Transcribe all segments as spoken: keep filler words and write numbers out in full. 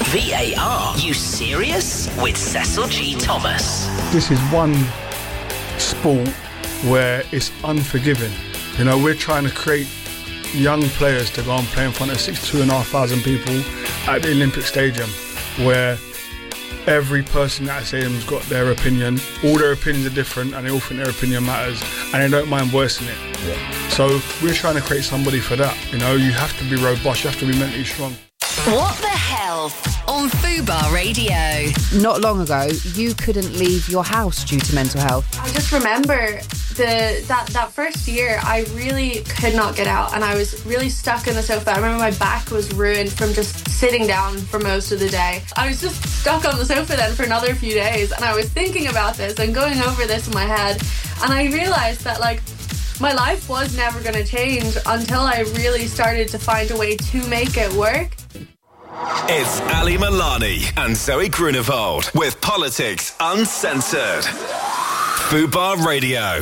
V A R. You serious? With Cecil G. Thomas. This is one sport where it's unforgiving. You know, we're trying to create young players to go and play in front of sixty-two and a half thousand people at the Olympic Stadium, where every person at that stadium's got their opinion. All their opinions are different, and they all think their opinion matters, and they don't mind voicing it. Yeah. So we're trying to create somebody for that. You know, you have to be robust, you have to be mentally strong. What the Health on Fubar Radio. Not long ago, you couldn't leave your house due to mental health. I just remember the that, that first year, I really could not get out, and I was really stuck in the sofa. I remember my back was ruined from just sitting down for most of the day. I was just stuck on the sofa then for another few days, and I was thinking about this and going over this in my head, and I realised that, like, my life was never going to change until I really started to find a way to make it work. It's Ali Milani and Zoe Grunewald with Politics Uncensored. Fubar Radio.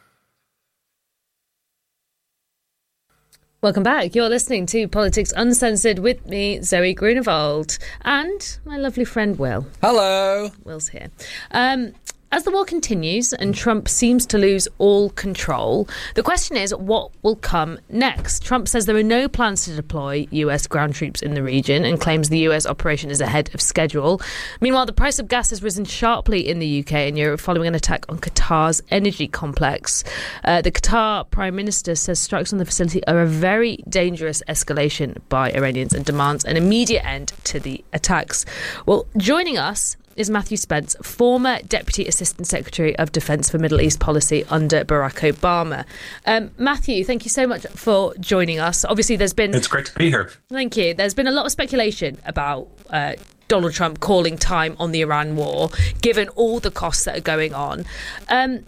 Welcome back. You're listening to Politics Uncensored with me, Zoe Grunewald, and my lovely friend Will. Hello. Will's here. Um... As the war continues and Trump seems to lose all control, the question is, what will come next? Trump says there are no plans to deploy U S ground troops in the region and claims the U S operation is ahead of schedule. Meanwhile, the price of gas has risen sharply in the U K and Europe following an attack on Qatar's energy complex. Uh, the Qatar Prime Minister says strikes on the facility are a very dangerous escalation by Iranians and demands an immediate end to the attacks. Well, joining us is Matthew Spence, former Deputy Assistant Secretary of Defence for Middle East Policy under Barack Obama. Um, Matthew, thank you so much for joining us. Obviously, there's been... It's great to be here. Thank you. There's been a lot of speculation about uh, Donald Trump calling time on the Iran war, given all the costs that are going on. Um,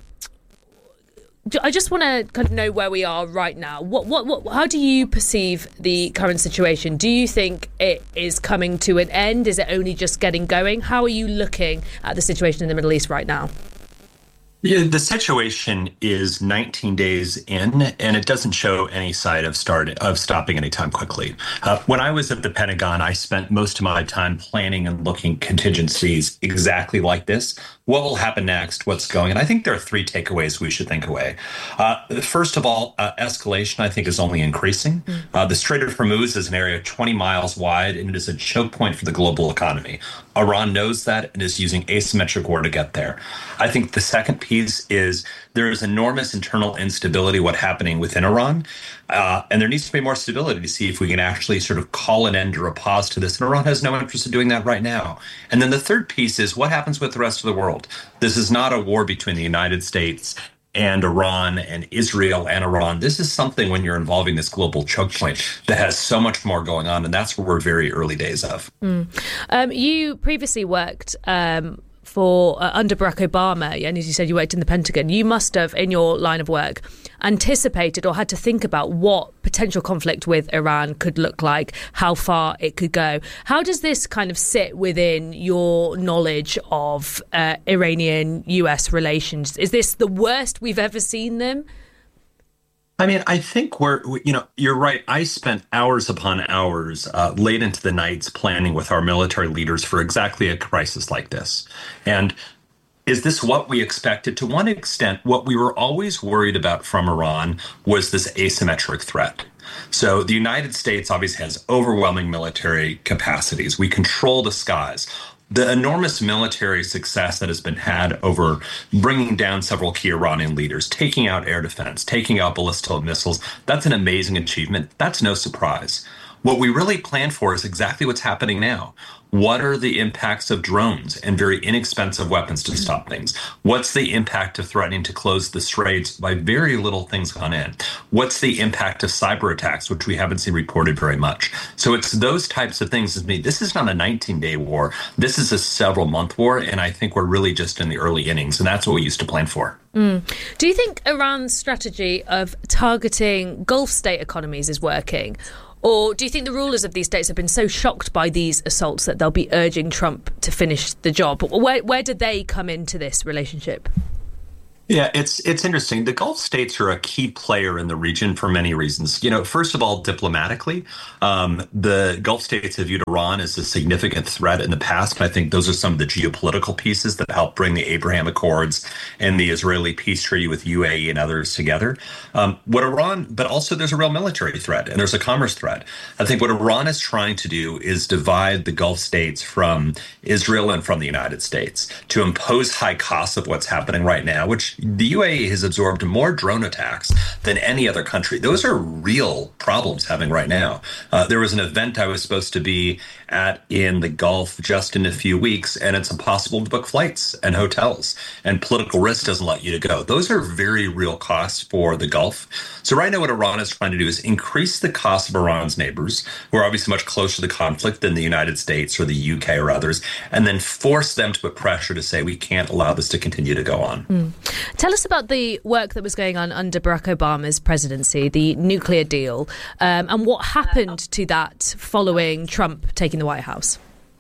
I just want to kind of know where we are right now. What, what, what, how do you perceive the current situation? Do you think it is coming to an end? Is it only just getting going? How are you looking at the situation in the Middle East right now? Yeah, the situation is nineteen days in, and it doesn't show any sign of start of stopping anytime quickly. Uh, when I was at the Pentagon, I spent most of my time planning and looking contingencies exactly like this. What will happen next? What's going on? I think there are three takeaways we should think away. Uh, first of all, uh, escalation, I think, is only increasing. Mm. Uh, the Strait of Hormuz is an area twenty miles wide, and it is a choke point for the global economy. Iran knows that and is using asymmetric war to get there. I think the second piece is there is enormous internal instability what's happening within Iran, uh, and there needs to be more stability to see if we can actually sort of call an end or a pause to this. And Iran has no interest in doing that right now. And then the third piece is what happens with the rest of the world. This is not a war between the United States and Iran and Israel and Iran. This is something when you're involving this global choke point that has so much more going on, and that's what we're very early days of. Mm. Um, you previously worked um, for uh, under Barack Obama, and as you said, you worked in the Pentagon. You must have, in your line of work, anticipated or had to think about what potential conflict with Iran could look like, how far it could go. How does this kind of sit within your knowledge of uh, Iranian U S relations? Is this the worst we've ever seen them? I mean, I think we're, you know, you're right. I spent hours upon hours uh, late into the nights planning with our military leaders for exactly a crisis like this. And is this what we expected? To one extent, what we were always worried about from Iran was this asymmetric threat. So the United States obviously has overwhelming military capacities. We control the skies. The enormous military success that has been had over bringing down several key Iranian leaders, taking out air defense, taking out ballistic missiles, that's an amazing achievement. That's no surprise. What we really planned for is exactly what's happening now. What are the impacts of drones and very inexpensive weapons to stop things? What's the impact of threatening to close the straits by very little things gone in? What's the impact of cyber attacks, which we haven't seen reported very much? So it's those types of things. As me, this is not a nineteen-day war. This is a several-month war, and I think we're really just in the early innings, and that's what we used to plan for. Mm. Do you think Iran's strategy of targeting Gulf state economies is working? Or do you think the rulers of these states have been so shocked by these assaults that they'll be urging Trump to finish the job? Where, where did they come into this relationship? Yeah, it's it's interesting. The Gulf states are a key player in the region for many reasons. You know, first of all, diplomatically, um, the Gulf states have viewed Iran as a significant threat in the past. And I think those are some of the geopolitical pieces that helped bring the Abraham Accords and the Israeli peace treaty with U A E and others together. Um, what Iran, but also there's a real military threat and there's a commerce threat. I think what Iran is trying to do is divide the Gulf states from Israel and from the United States to impose high costs of what's happening right now, which the U A E has absorbed more drone attacks than any other country. Those are real problems having right now. Uh, there was an event I was supposed to be at in the Gulf just in a few weeks, and it's impossible to book flights and hotels, and political risk doesn't let you to go. Those are very real costs for the Gulf. So right now what Iran is trying to do is increase the cost of Iran's neighbors, who are obviously much closer to the conflict than the United States or the U K or others, and then force them to put pressure to say we can't allow this to continue to go on. Mm. Tell us about the work that was going on under Barack Obama's presidency, the nuclear deal, um, and what happened to that following Trump taking the White House.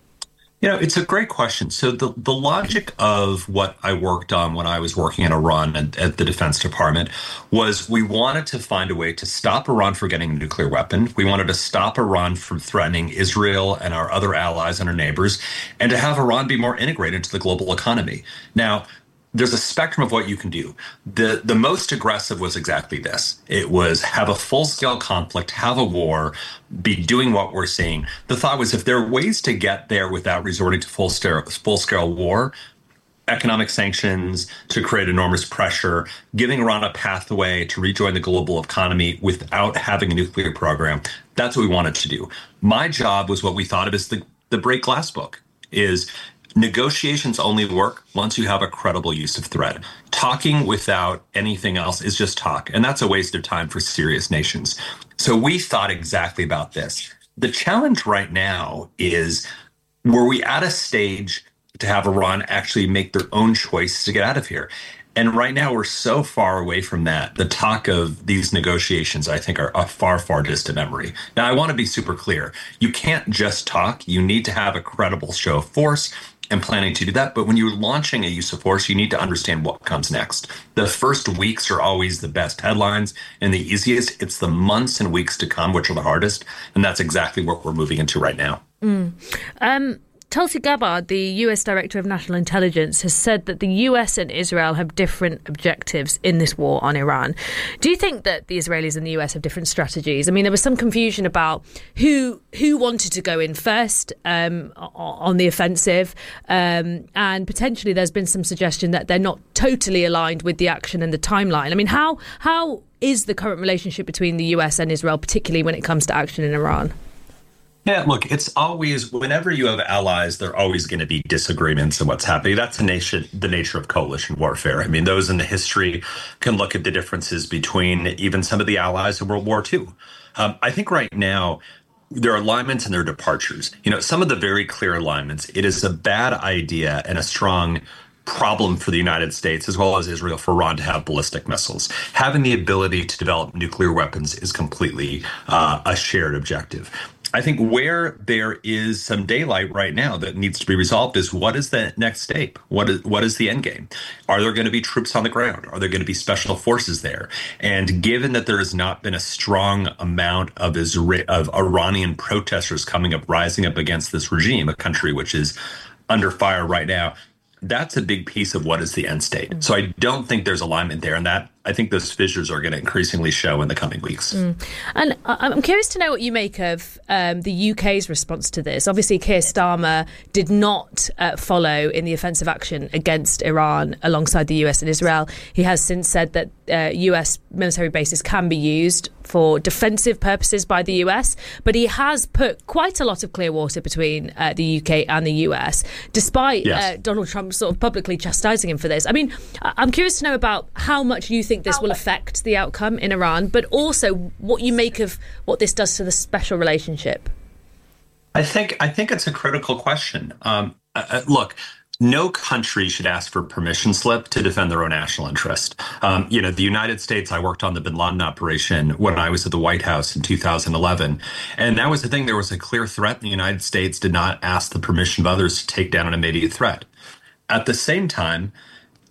You know, it's a great question. So the, the logic of what I worked on when I was working in Iran at, at the Defense Department was we wanted to find a way to stop Iran from getting a nuclear weapon. We wanted to stop Iran from threatening Israel and our other allies and our neighbors, and to have Iran be more integrated into the global economy. Now, there's a spectrum of what you can do. The the most aggressive was exactly this. It was have a full-scale conflict, have a war, be doing what we're seeing. The thought was if there are ways to get there without resorting to full-scale full-scale war, economic sanctions to create enormous pressure, giving Iran a pathway to rejoin the global economy without having a nuclear program, that's what we wanted to do. My job was what we thought of as the, the break glass book, is negotiations only work once you have a credible use of threat. Talking without anything else is just talk, and that's a waste of time for serious nations. So we thought exactly about this. The challenge right now is, were we at a stage to have Iran actually make their own choice to get out of here? And right now we're so far away from that. The talk of these negotiations, I think, are a far, far distant memory. Now, I want to be super clear. You can't just talk. You need to have a credible show of force and planning to do that. But when you're launching a use of force, you need to understand what comes next. The first weeks are always the best headlines and the easiest. It's the months and weeks to come, which are the hardest. And that's exactly what we're moving into right now. Mm. Um Tulsi Gabbard, the U S Director of National Intelligence, has said that the U S and Israel have different objectives in this war on Iran. Do you think that the Israelis and the U S have different strategies? I mean, there was some confusion about who who wanted to go in first um, on the offensive, um, and potentially there's been some suggestion that they're not totally aligned with the action and the timeline. I mean, how how is the current relationship between the U S and Israel, particularly when it comes to action in Iran? Yeah, look, it's always, whenever you have allies, there are always going to be disagreements in what's happening. That's the nation, the nature of coalition warfare. I mean, those in the history can look at the differences between even some of the allies in World War Two. Um, I think right now, there are alignments and there are departures. You know, some of the very clear alignments, it is a bad idea and a strong problem for the United States as well as Israel for Iran to have ballistic missiles. Having the ability to develop nuclear weapons is completely uh, a shared objective. I think where there is some daylight right now that needs to be resolved is what is the next step? What is what is the end game? Are there going to be troops on the ground? Are there going to be special forces there? And given that there has not been a strong amount of Isra- of Iranian protesters coming up, rising up against this regime, a country which is under fire right now, that's a big piece of what is the end state. So I don't think there's alignment there, and that I think those fissures are going to increasingly show in the coming weeks. Mm. And I'm curious to know what you make of um, the U K's response to this. Obviously, Keir Starmer did not uh, follow in the offensive action against Iran alongside the U S and Israel. He has since said that uh, U S military bases can be used for defensive purposes by the U S, but he has put quite a lot of clear water between uh, the U K and the U S, despite yes. uh, Donald Trump sort of publicly chastising him for this. I mean, I'm curious to know about how much you think this will affect the outcome in Iran, but also what you make of what this does to the special relationship. I think I think it's a critical question. Um, uh, look, no country should ask for permission slip to defend their own national interest. Um, you know, the United States, I worked on the bin Laden operation when I was at the White House in two thousand eleven. And that was the thing. There was a clear threat. The United States did not ask the permission of others to take down an immediate threat. At the same time,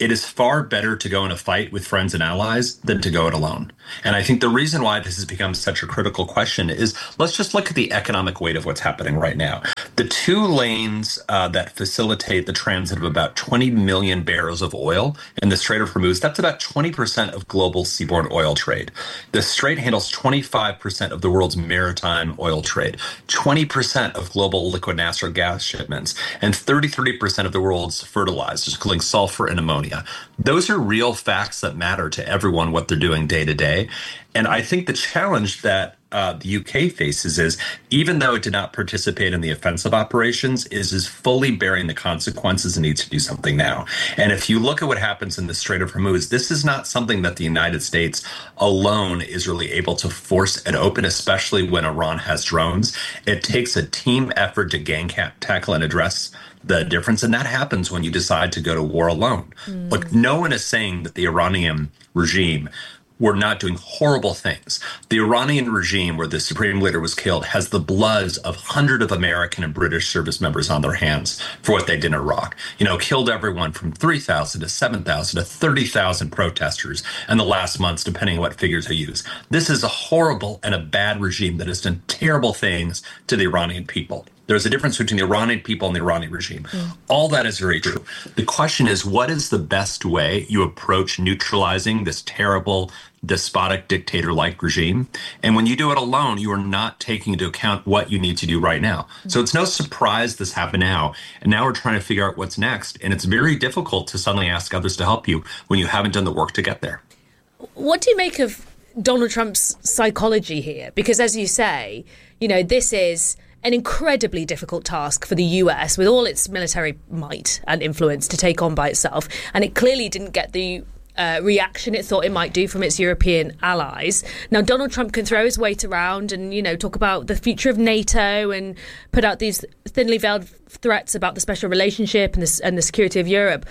it is far better to go in a fight with friends and allies than to go it alone. And I think the reason why this has become such a critical question is, let's just look at the economic weight of what's happening right now. The two lanes uh, that facilitate the transit of about twenty million barrels of oil in the Strait of Hormuz, that's about twenty percent of global seaborne oil trade. The strait handles twenty-five percent of the world's maritime oil trade, twenty percent of global liquid natural gas shipments, and thirty-three percent of the world's fertilizers, including sulfur and ammonia. Those are real facts that matter to everyone, what they're doing day to day. And I think the challenge that uh, the U K faces is, even though it did not participate in the offensive operations, is is fully bearing the consequences and needs to do something now. And if you look at what happens in the Strait of Hormuz, this is not something that the United States alone is really able to force and open, especially when Iran has drones. It takes a team effort to gang tackle and address the difference. And that happens when you decide to go to war alone. Mm. Look, no one is saying that the Iranian regime were not doing horrible things. The Iranian regime, where the supreme leader was killed, has the bloods of hundreds of American and British service members on their hands for what they did in Iraq. You know, killed everyone from three thousand to seven thousand to thirty thousand protesters in the last months, depending on what figures you use. This is a horrible and a bad regime that has done terrible things to the Iranian people. There's a difference between the Iranian people and the Iranian regime. Mm. All that is very true. The question is, what is the best way you approach neutralizing this terrible, despotic, dictator-like regime? And when you do it alone, you are not taking into account what you need to do right now. Mm. So it's no surprise this happened now. And now we're trying to figure out what's next. And it's very difficult to suddenly ask others to help you when you haven't done the work to get there. What do you make of Donald Trump's psychology here? Because as you say, you know, this is an incredibly difficult task for the U S with all its military might and influence to take on by itself. And it clearly didn't get the uh, reaction it thought it might do from its European allies. Now, Donald Trump can throw his weight around and, you know, talk about the future of NATO and put out these thinly veiled threats about the special relationship and the, and the security of Europe.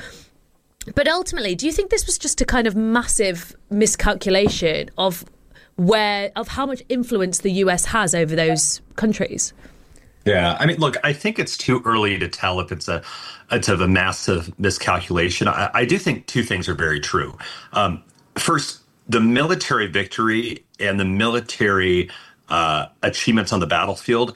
But ultimately, do you think this was just a kind of massive miscalculation of where of how much influence the U S has over those countries? Yeah, I mean, look, I think it's too early to tell if it's a it's of a massive miscalculation. I, I do think two things are very true. Um, first, the military victory and the military uh, achievements on the battlefield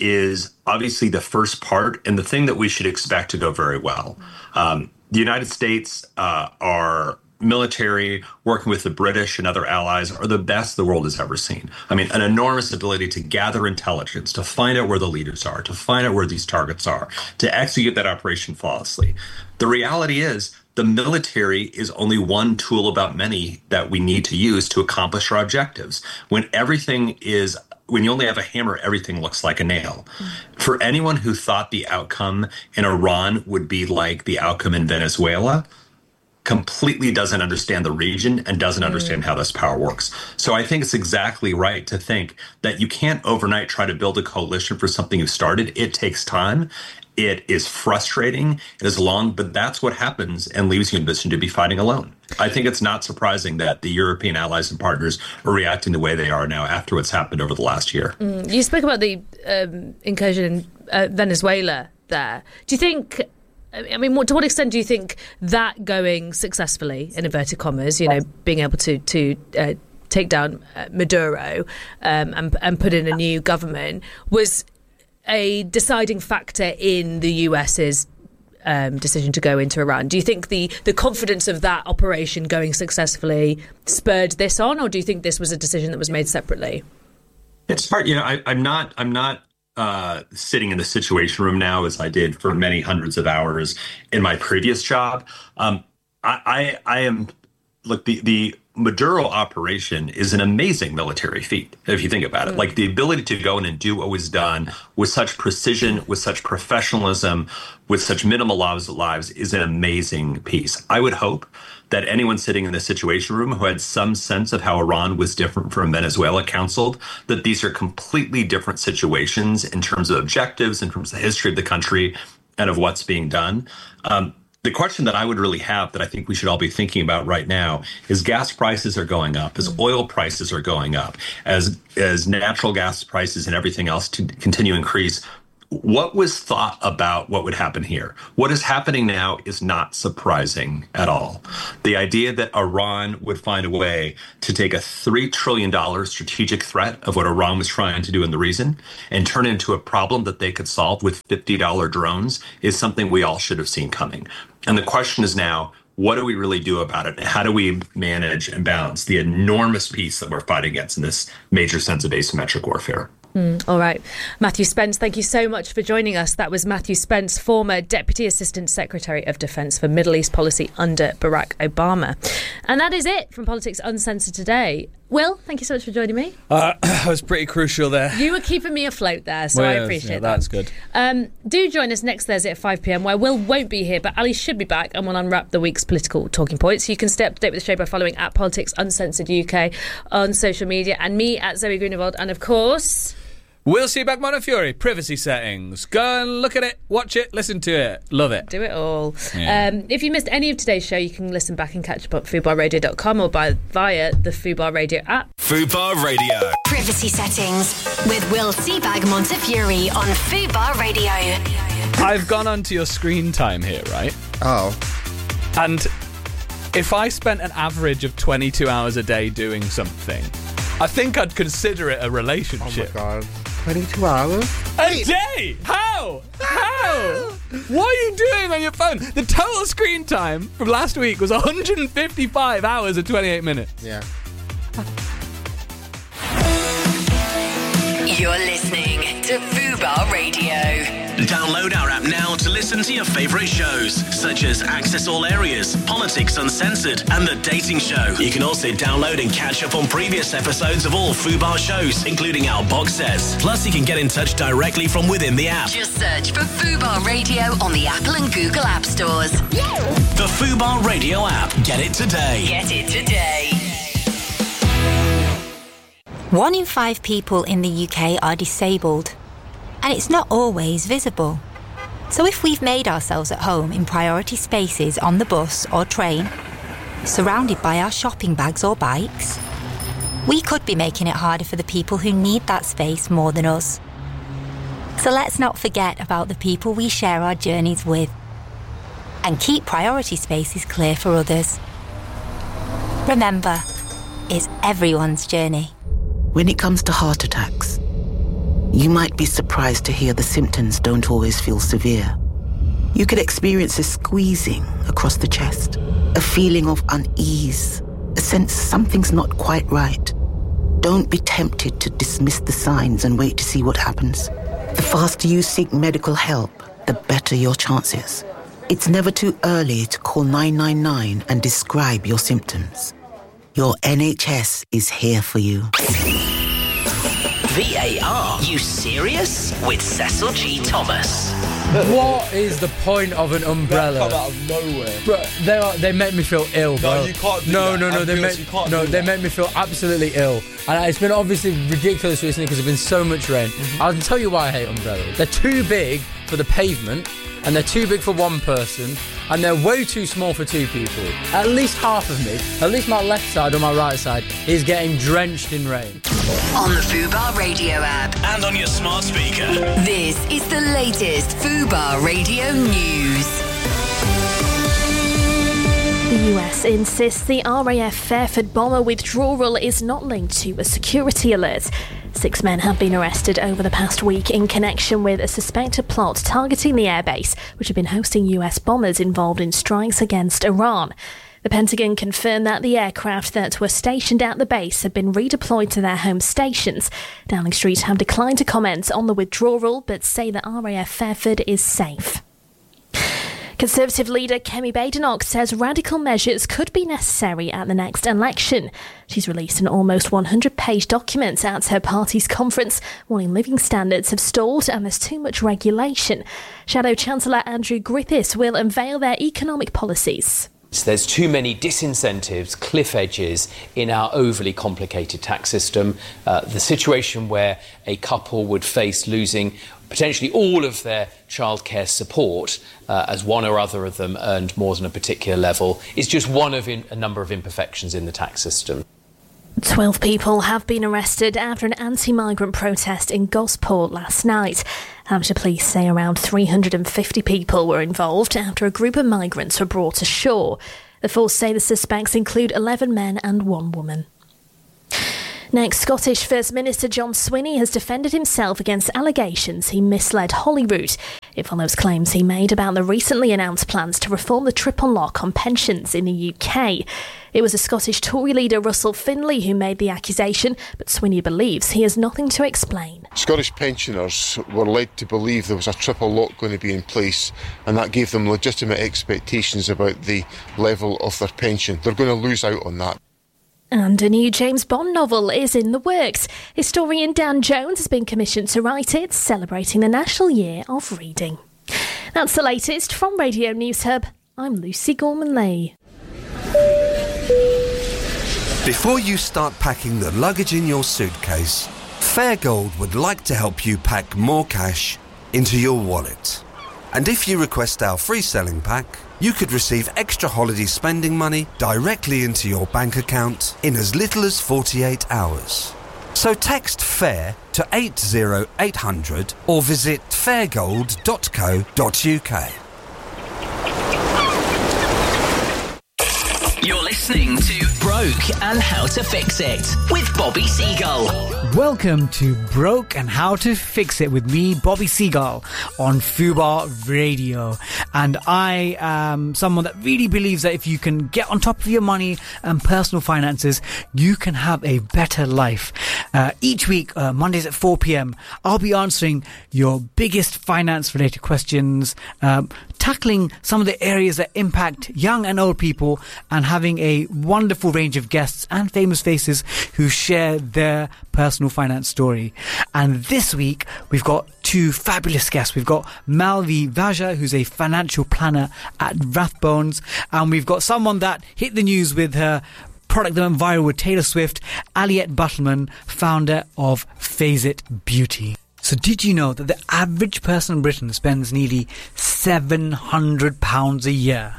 is obviously the first part and the thing that we should expect to go very well. Um, the United States uh, are military, working with the British and other allies, are the best the world has ever seen. I mean, an enormous ability to gather intelligence, to find out where the leaders are, to find out where these targets are, to execute that operation flawlessly. The reality is, the military is only one tool about many that we need to use to accomplish our objectives. When everything is When you only have a hammer, everything looks like a nail. Mm. For anyone who thought the outcome in Iran would be like the outcome in Venezuela, completely doesn't understand the region and doesn't understand how this power works. So I think it's exactly right to think that you can't overnight try to build a coalition for something you started. It takes time. It is frustrating. It is long, but that's what happens and leaves you in a position to be fighting alone. I think it's not surprising that the European allies and partners are reacting the way they are now after what's happened over the last year. Mm, you spoke about the um, incursion in uh, Venezuela there. Do you think... I mean, what, to what extent do you think that going successfully, in inverted commas, you know, being able to to uh, take down uh, Maduro um, and, and put in a new government was a deciding factor in the US's um, decision to go into Iran? Do you think the, the confidence of that operation going successfully spurred this on, or do you think this was a decision that was made separately? It's hard. You know, I, I'm not. I'm not. Uh, sitting in the Situation Room now, as I did for many hundreds of hours in my previous job. Um, I, I, I am, look, the, the Maduro operation is an amazing military feat, if you think about it. Mm. Like the ability to go in and do what was done with such precision, with such professionalism, with such minimal lives, lives is an amazing piece. I would hope that anyone sitting in the Situation Room who had some sense of how Iran was different from Venezuela counseled that these are completely different situations in terms of objectives, in terms of the history of the country, and of what's being done. Um, the question that I would really have that I think we should all be thinking about right now is gas prices are going up, as oil prices are going up, as as natural gas prices and everything else to continue to increase. what was thought about what would happen here? What is happening now is not surprising at all. The idea that Iran would find a way to take a three trillion dollars strategic threat of what Iran was trying to do in the region and turn it into a problem that they could solve with fifty dollar drones is something we all should have seen coming. And the question is now, what do we really do about it? How do we manage and balance the enormous piece that we're fighting against in this major sense of asymmetric warfare? Mm, all right. Matthew Spence, thank you so much for joining us. That was Matthew Spence, former Deputy Assistant Secretary of Defence for Middle East Policy under Barack Obama. And that is it from Politics Uncensored today. Will, thank you so much for joining me. Uh, that was pretty crucial there. You were keeping me afloat there, so well, I yes, appreciate yeah, that. That's good. Um, do join us next Thursday at five p m, where Will won't be here, but Ali should be back and will unwrap the week's political talking points. You can stay up to date with the show by following at Politics Uncensored U K on social media, and me at Zoe Grunewald, and of course... We'll see back Montefiore, privacy settings. Go and look at it, watch it, listen to it. Love it. Do it all. Yeah. Um, if you missed any of today's show, you can listen back and catch up at foodbar radio dot com or by via the Foodbar Radio app. Foodbar Radio. Privacy settings with Will Seabag Montefiore on Foodbar Radio. I've gone onto your screen time here, right? Oh. And if I spent an average of twenty-two hours a day doing something, I think I'd consider it a relationship. Oh my God. twenty-two hours? A day? How? How? What are you doing on your phone? The total screen time from last week was one hundred fifty-five hours and twenty-eight minutes. Yeah. You're listening to Fubar Radio. Download our app now to listen to your favourite shows, such as Access All Areas, Politics Uncensored, and The Dating Show. You can also download and catch up on previous episodes of all Fubar shows, including our box sets. Plus, you can get in touch directly from within the app. Just search for Fubar Radio on the Apple and Google App Stores. The Fubar Radio app. Get it today. Get it today. One in five people in the U K are disabled, and it's not always visible. So if we've made ourselves at home in priority spaces on the bus or train, surrounded by our shopping bags or bikes, we could be making it harder for the people who need that space more than us. So let's not forget about the people we share our journeys with, and keep priority spaces clear for others. Remember, it's everyone's journey. When it comes to heart attacks, you might be surprised to hear the symptoms don't always feel severe. You could experience a squeezing across the chest, a feeling of unease, a sense something's not quite right. Don't be tempted to dismiss the signs and wait to see what happens. The faster you seek medical help, the better your chances. It's never too early to call nine nine nine and describe your symptoms. Your N H S is here for you. V A R. You serious? With Cecil G. Thomas. What is the point of an umbrella? Come out of nowhere. Bro, they are, they make me feel ill, bro. No, you can't do no, that. No, no, no. They make, no, they make me feel absolutely ill. And it's been obviously ridiculous recently because there's been so much rain. Mm-hmm. I'll tell you why I hate umbrellas. They're too big for the pavement, and they're too big for one person, and they're way too small for two people. At least half of me, at least my left side or my right side, is getting drenched in rain. On the Fubar Radio app. And on your smart speaker. This is the latest Fubar Radio news. The U S insists the R A F Fairford bomber withdrawal is not linked to a security alert. Six men have been arrested over the past week in connection with a suspected plot targeting the airbase, which had been hosting U S bombers involved in strikes against Iran. The Pentagon confirmed that the aircraft that were stationed at the base had been redeployed to their home stations. Downing Street have declined to comment on the withdrawal, but say that R A F Fairford is safe. Conservative leader Kemi Badenoch says radical measures could be necessary at the next election. She's released an almost one hundred page document at her party's conference, warning living standards have stalled and there's too much regulation. Shadow Chancellor Andrew Griffiths will unveil their economic policies. There's too many disincentives, cliff edges in our overly complicated tax system. Uh, the situation where a couple would face losing potentially all of their childcare support uh, as one or other of them earned more than a particular level is just one of in, a number of imperfections in the tax system. Twelve people have been arrested after an anti-migrant protest in Gosport last night. Hampshire police say around three hundred fifty people were involved after a group of migrants were brought ashore. The force say the suspects include eleven men and one woman. Next, Scottish First Minister John Swinney has defended himself against allegations he misled Holyrood. It follows claims he made about the recently announced plans to reform the triple lock on pensions in the U K. It was a Scottish Tory leader, Russell Finlay, who made the accusation, but Swinney believes he has nothing to explain. Scottish pensioners were led to believe there was a triple lock going to be in place, and that gave them legitimate expectations about the level of their pension. They're going to lose out on that. And a new James Bond novel is in the works. Historian Dan Jones has been commissioned to write it, celebrating the National Year of Reading. That's the latest from Radio News Hub. I'm Lucy Gorman-Lee. Before you start packing the luggage in your suitcase, Fairgold would like to help you pack more cash into your wallet. And if you request our free selling pack, you could receive extra holiday spending money directly into your bank account in as little as forty-eight hours. So text FAIR to eight zero eight hundred or visit fairgold dot co dot uk. You're listening to Broke and How to Fix It with Bobby Seagull. Welcome to Broke and How to Fix It with me, Bobby Seagull, on Fubar Radio. And I am someone that really believes that if you can get on top of your money and personal finances, you can have a better life. Uh, each week, uh, Mondays at four p.m, I'll be answering your biggest finance-related questions, um, tackling some of the areas that impact young and old people, and having a wonderful range of guests and famous faces who share their personal finance story. And this week, we've got two fabulous guests. We've got Malvi Vaja, who's a financial planner at Rathbones, and we've got someone that hit the news with her product that went viral with Taylor Swift, Aliette Buttelman, founder of Phase It Beauty. So did you know that the average person in Britain spends nearly seven hundred pounds a year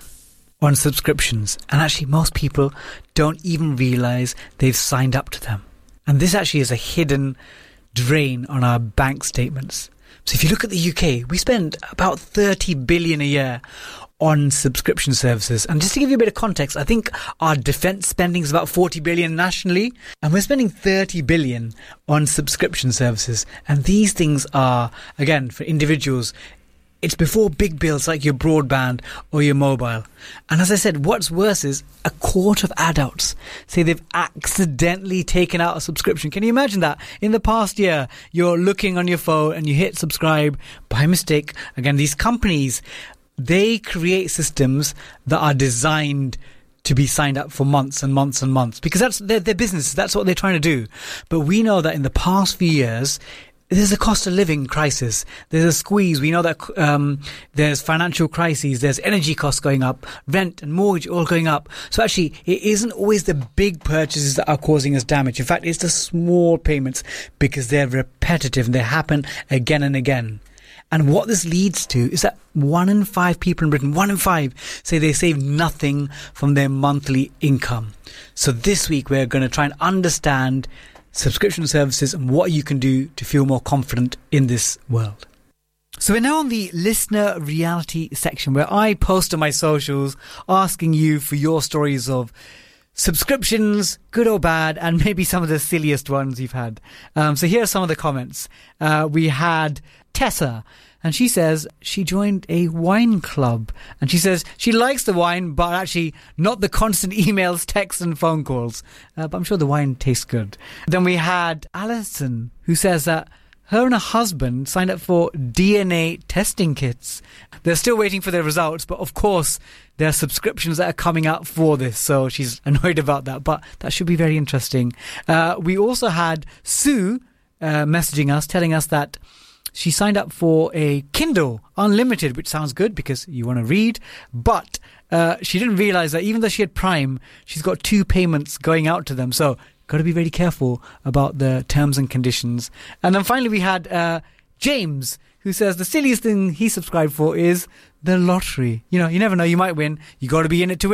on subscriptions? And actually most people don't even realise they've signed up to them. And this actually is a hidden drain on our bank statements. So if you look at the U K, we spend about thirty billion a year on subscription services. And just to give you a bit of context, I think our defence spending is about forty billion nationally, and we're spending thirty billion on subscription services. And these things are, again, for individuals, it's before big bills like your broadband or your mobile. And as I said, what's worse is a quarter of adults say they've accidentally taken out a subscription. Can you imagine that? In the past year, you're looking on your phone and you hit subscribe by mistake. Again, these companies, they create systems that are designed to be signed up for months and months and months, because that's their, their business. That's what they're trying to do. But we know that in the past few years, there's a cost of living crisis. There's a squeeze. We know that um, there's financial crises. There's energy costs going up, rent and mortgage all going up. So actually, it isn't always the big purchases that are causing us damage. In fact, it's the small payments, because they're repetitive and they happen again and again. And what this leads to is that one in five people in Britain, one in five, say they save nothing from their monthly income. So this week, we're going to try and understand subscription services and what you can do to feel more confident in this world. So we're now on the listener reality section, where I post on my socials asking you for your stories of subscriptions, good or bad, and maybe some of the silliest ones you've had. Um, so here are some of the comments. Uh, we had Tessa, and she says she joined a wine club, and she says she likes the wine, but actually not the constant emails, texts and phone calls. Uh, but I'm sure the wine tastes good. Then we had Alison, who says that her and her husband signed up for D N A testing kits. They're still waiting for their results, but of course there are subscriptions that are coming out for this, so she's annoyed about that, but that should be very interesting. Uh, we also had Sue uh, messaging us, telling us that she signed up for a Kindle Unlimited, which sounds good because you want to read, but uh, she didn't realise that even though she had Prime, she's got two payments going out to them, so got to be very careful about the terms and conditions. And then finally we had uh, James, who says the silliest thing he subscribed for is the lottery. You know, you never know, you might win. You got to be in it to win it.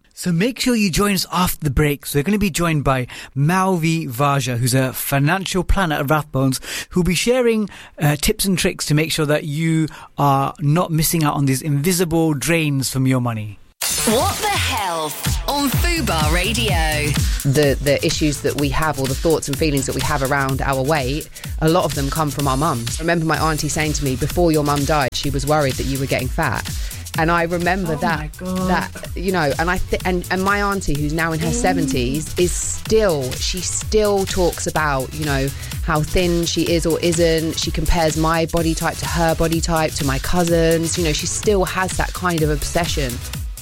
So make sure you join us after the break. So we're going to be joined by Malvi Vaja, who's a financial planner at Rathbones, who'll be sharing uh, tips and tricks to make sure that you are not missing out on these invisible drains from your money. What the Health on Fubar Radio. The the issues that we have, or the thoughts and feelings that we have around our weight, a lot of them come from our mums. I remember my auntie saying to me, before your mum died, she was worried that you were getting fat. And I remember Oh that, my God. that you know, and I th- and and my auntie, who's now in her seventies, is still she still talks about, you know, how thin she is or isn't. She compares my body type to her body type, to my cousins. You know, she still has that kind of obsession.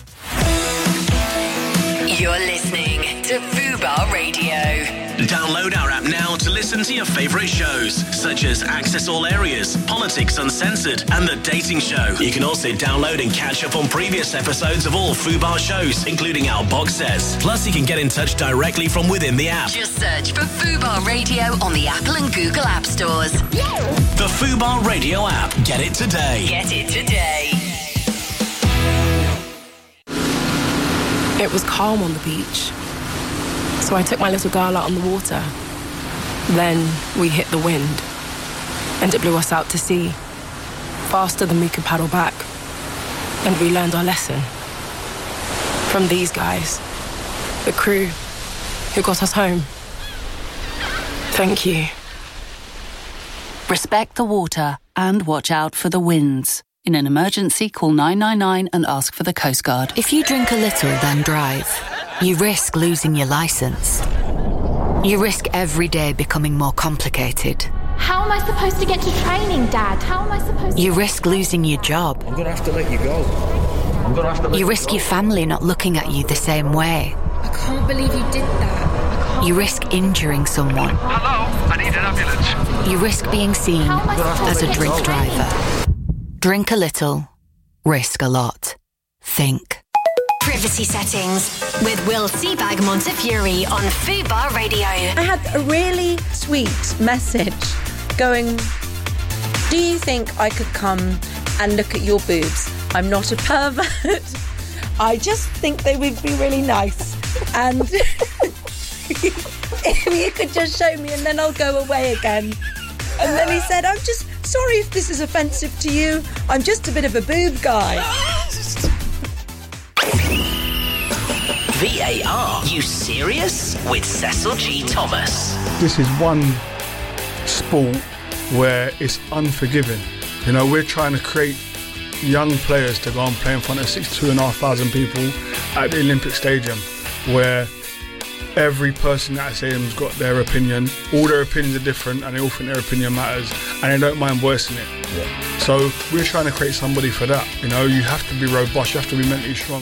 You're listening to Fubar Radio. Download our app now to listen to your favourite shows, such as Access All Areas, Politics Uncensored, and The Dating Show. You can also download and catch up on previous episodes of all Fubar shows, including our box sets. Plus, you can get in touch directly from within the app. Just search for Fubar Radio on the Apple and Google App Stores. The Fubar Radio app. Get it today. Get it today. It was calm on the beach, so I took my little girl out on the water. Then we hit the wind, and it blew us out to sea, faster than we could paddle back. And we learned our lesson from these guys, the crew who got us home. Thank you. Respect the water and watch out for the winds. In an emergency, call nine nine nine and ask for the Coast Guard. If you drink a little, then drive. You risk losing your licence. You risk every day becoming more complicated. How am I supposed to get to training, Dad? How am I supposed to... You risk losing your job. I'm going to have to let you go. I'm going to have to let You you risk go. your family not looking at you the same way. I can't believe you did that. You risk injuring someone. Hello, I need an ambulance. You risk being seen How am I supposed as to a get drink to training? driver. Drink a little, risk a lot. Think. Privacy settings with Will Seabag Montefiore on Fubar Radio. I had a really sweet message going, do you think I could come and look at your boobs? I'm not a pervert. I just think they would be really nice. And if you could just show me and then I'll go away again. And then he said, I'm just sorry if this is offensive to you. I'm just a bit of a boob guy. V A R. You serious? With Cecil G. Thomas. This is one sport where it's unforgiving. You know, we're trying to create young players to go and play in front of sixty-two and a half thousand people at the Olympic Stadium, where every person at that stadium's got their opinion. All their opinions are different, and they all think their opinion matters, and they don't mind voicing it. Yeah. So we're trying to create somebody for that. You know, you have to be robust, you have to be mentally strong.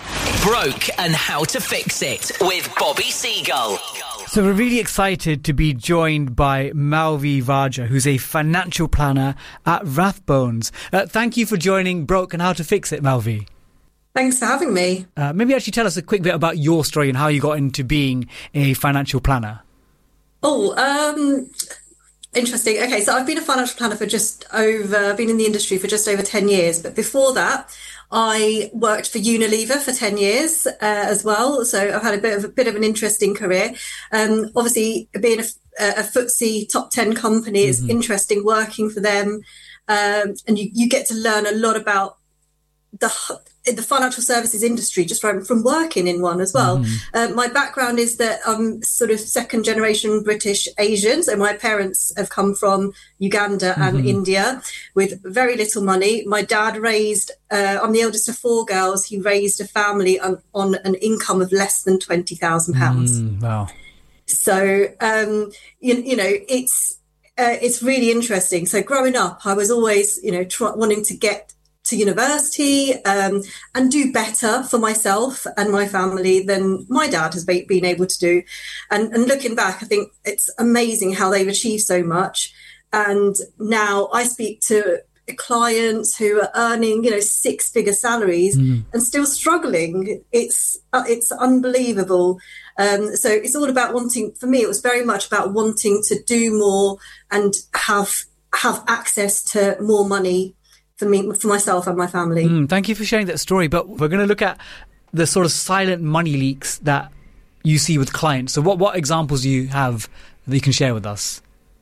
Broke and how to fix it with Bobby Seagull. So we're really excited to be joined by Malvi Vaja, who's a financial planner at Rathbones. Uh, thank you for joining Broke and How to Fix It, Malvi. Thanks for having me. Uh, maybe actually tell us a quick bit about your story and how you got into being a financial planner. Oh, um, interesting. Okay, so I've been a financial planner for just over, I've been in the industry for just over ten years. But before that, I worked for Unilever for ten years uh, as well. So I've had a bit of a bit of an interesting career. Um, obviously, being a, a F T S E top ten company is mm-hmm. interesting working for them. Um, and you, you get to learn a lot about the the financial services industry just from, from working in one as well. Mm. Uh, my background is that I'm sort of second generation British Asian. So my parents have come from Uganda mm-hmm. and India with very little money. My dad raised, uh, I'm the eldest of four girls. He raised a family on, on an income of less than twenty thousand pounds. Mm, wow. So, um, you, you know, it's, uh, it's really interesting. So growing up, I was always, you know, try, wanting to get to university um, and do better for myself and my family than my dad has be- been able to do. And, and looking back, I think it's amazing how they've achieved so much. And now I speak to clients who are earning, you know, six-figure salaries mm. and still struggling. It's uh, it's unbelievable. Um, so it's all about wanting. For me, it was very much about wanting to do more and have have access to more money for me, for myself and my family. Mm, thank you for sharing that story. But we're going to look at the sort of silent money leaks that you see with clients? So what, what examples do you have that you can share with us?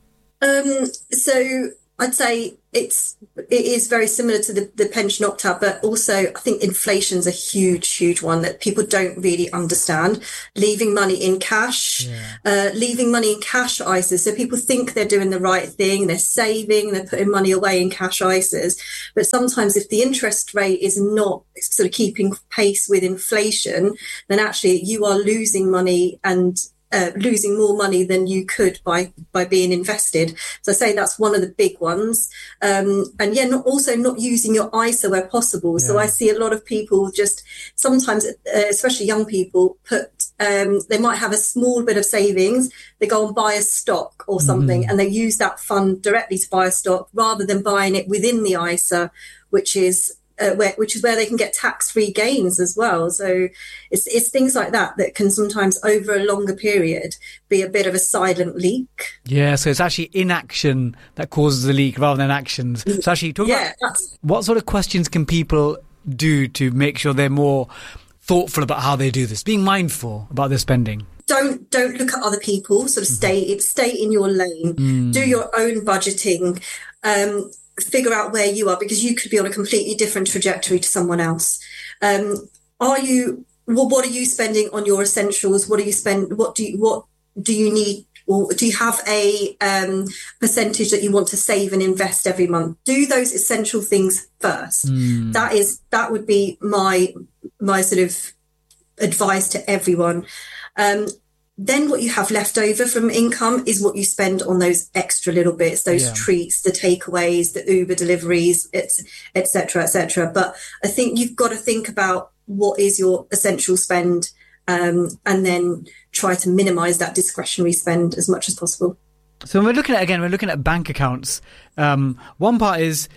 Um, so I'd say it's it is very similar to the, the pension opt-out, but also I think inflation's a huge, huge one that people don't really understand. Leaving money in cash, yeah. uh, leaving money in cash I S As. So people think they're doing the right thing, they're saving, they're putting money away in cash I S As. But sometimes if the interest rate is not sort of keeping pace with inflation, then actually you are losing money and Uh, losing more money than you could by by being invested. So I say that's one of the big ones. Um, and yeah, not, also not using your I S A where possible. Yeah. So I see a lot of people just sometimes, uh, especially young people, put um, they might have a small bit of savings. They go and buy a stock or something, mm. and they use that fund directly to buy a stock rather than buying it within the I S A, which is Uh, where, which is where they can get tax-free gains as well. So it's it's things like that that can sometimes, over a longer period, be a bit of a silent leak. Yeah, so it's actually inaction that causes the leak rather than actions. So actually, talk yeah, about what sort of questions can people do to make sure they're more thoughtful about how they do this, being mindful about their spending? Don't don't look at other people. Sort of stay stay in your lane. Mm. Do your own budgeting. Um, figure out where you are, because you could be on a completely different trajectory to someone else. Um, are you, well, what are you spending on your essentials? What do you spend? What do you, what do you need? Or do you have a um, percentage that you want to save and invest every month? Do those essential things first. Mm. That is, that would be my, my sort of advice to everyone. Um, Then what you have left over from income is what you spend on those extra little bits, those yeah. treats, the takeaways, the Uber deliveries, et cetera, et cetera. But I think you've got to think about what is your essential spend, um, and then try to minimise that discretionary spend as much as possible. So when we're looking at, again, we're looking at bank accounts. Um, one part is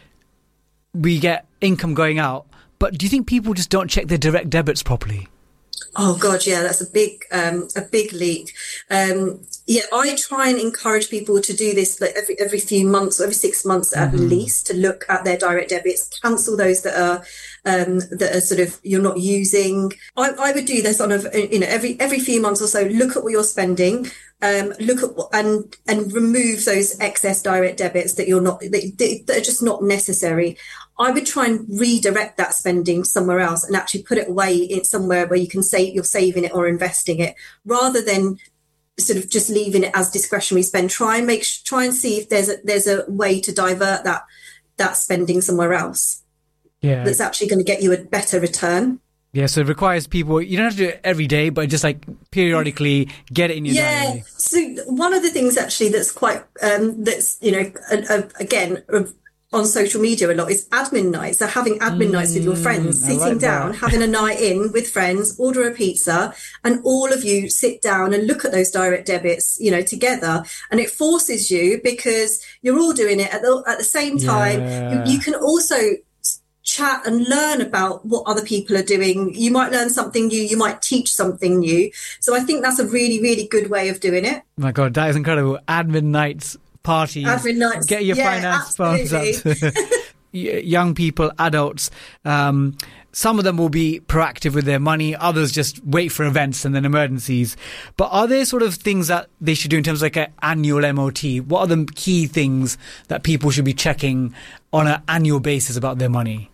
we get income going out, but do you think people just don't check their direct debits properly? Oh God, yeah, that's a big, um, a big leak. Um, yeah, I try and encourage people to do this like every every few months, or every six months at mm-hmm. least, to look at their direct debits, cancel those that are um, that are sort of you're not using. I, I would do this on a you know every every few months or so. Look at what you're spending. Um, look at what, and and remove those excess direct debits that you're not that, that are just not necessary. I would try and redirect that spending somewhere else and actually put it away in somewhere where you can say you're saving it or investing it, rather than sort of just leaving it as discretionary spend. Try and make try and see if there's a there's a way to divert that that spending somewhere else. Yeah, that's actually going to get you a better return. Yeah, so it requires people, you don't have to do it every day, but just like periodically get it in your yeah. diary. So one of the things actually that's quite um, that's you know uh, uh, again. Uh, on social media a lot is admin nights. So having admin mm, nights with your friends, sitting like down, that. having a night in with friends, order a pizza, and all of you sit down and look at those direct debits, you know, together. And it forces you, because you're all doing it at the, at the same time. Yeah. You, you can also chat and learn about what other people are doing. You might learn something new. You might teach something new. So I think that's a really, really good way of doing it. Oh my God, that is incredible. Admin nights. Parties, nights. Get your yeah, finance phones up to young people, adults. Um, some of them will be proactive with their money. Others just wait for events and then emergencies. But are there sort of things that they should do in terms of like an annual M O T? What are the key things that people should be checking on an annual basis about their money?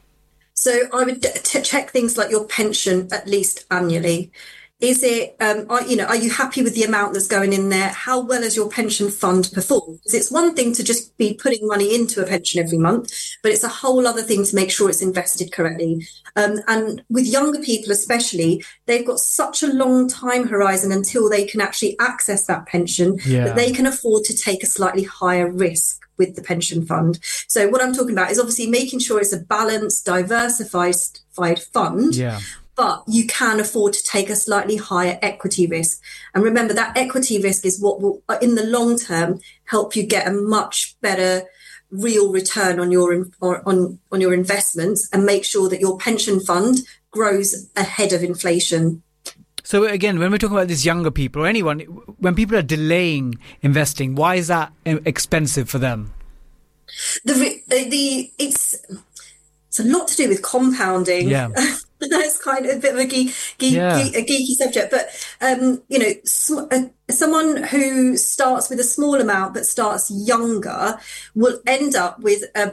So I would t- check things like your pension at least annually. Is it, um, are, you know, are you happy with the amount that's going in there? How well has your pension fund performed? Because it's one thing to just be putting money into a pension every month, but it's a whole other thing to make sure it's invested correctly. Um, and with younger people especially, they've got such a long time horizon until they can actually access that pension, yeah. that they can afford to take a slightly higher risk with the pension fund. So what I'm talking about is obviously making sure it's a balanced, diversified fund. Yeah. But you can afford to take a slightly higher equity risk. And remember, that equity risk is what will, in the long term, help you get a much better real return on your on, on your investments, and make sure that your pension fund grows ahead of inflation. So again, when we're talking about these younger people or anyone, when people are delaying investing, why is that expensive for them? The the it's it's a lot to do with compounding. Yeah. That's kind of a bit of a, geek, geek, Yeah. geek, a geeky subject, but um, you know, sm- uh, someone who starts with a small amount but starts younger will end up with a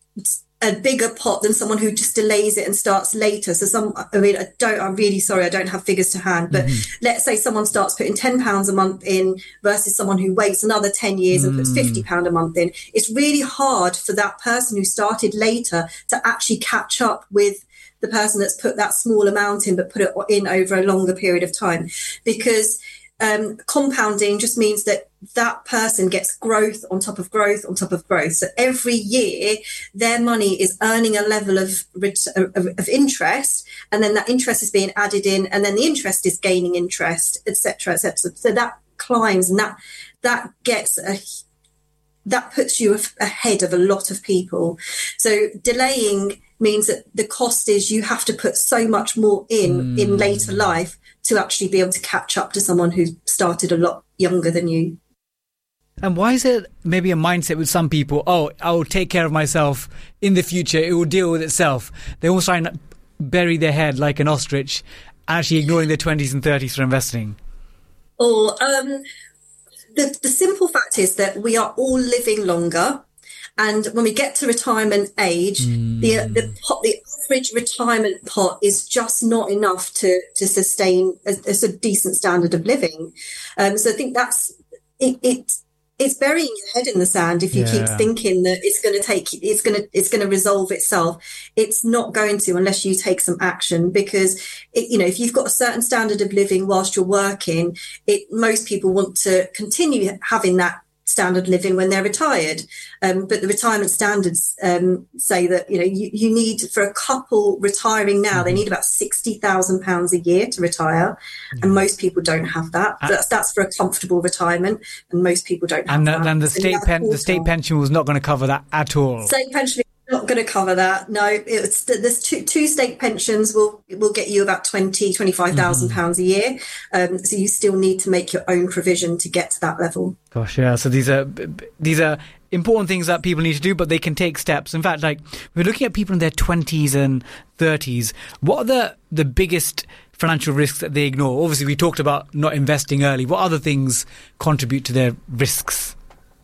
a bigger pot than someone who just delays it and starts later. So some, I mean, I don't, I'm really sorry, I don't have figures to hand, but Mm-hmm. let's say someone starts putting ten pounds a month in versus someone who waits another ten years and puts Mm. fifty pounds a month in. It's really hard for that person who started later to actually catch up with the person that's put that small amount in but put it in over a longer period of time, because um, compounding just means that that person gets growth on top of growth on top of growth. So every year their money is earning a level of, ret- of, of interest, and then that interest is being added in, and then the interest is gaining interest, et cetera, et cetera. So that climbs, and that that gets a that puts you ahead of a lot of people. So delaying means that the cost is you have to put so much more in Mm. in later life to actually be able to catch up to someone who started a lot younger than you. And why is it maybe a mindset with some people, oh, I will take care of myself in the future, it will deal with itself. They almost try and bury their head like an ostrich, actually ignoring their twenties and thirties for investing. Or um, the, the simple fact is that we are all living longer. And when we get to retirement age, Mm. the the pot, the average retirement pot is just not enough to to sustain a, a sort of decent standard of living. Um, so I think that's it. it it's burying your head in the sand if you keep Yeah. thinking that it's going to take, it's going to, it's going to resolve itself. It's not going to unless you take some action, because it, you know, if you've got a certain standard of living whilst you're working, it most people want to continue having that standard living when they're retired. Um, but the retirement standards um, say that, you know, you, you need, for a couple retiring now, they need about sixty thousand pounds a year to retire. And most people don't have that. Uh, That's, that's for a comfortable retirement. And most people don't have And, that. the, and the So state that's pen, the also- state pension was not going to cover that at all. State pension is not going to cover that. No, it's there's two two state pensions will will get you about twenty twenty-five thousand pounds a year. Um, so you still need to make your own provision to get to that level. Gosh, yeah. So these are these are important things that people need to do, but they can take steps. In fact, like we're looking at people in their twenties and thirties. What are the the biggest financial risks that they ignore? Obviously, we talked about not investing early. What other things contribute to their risks?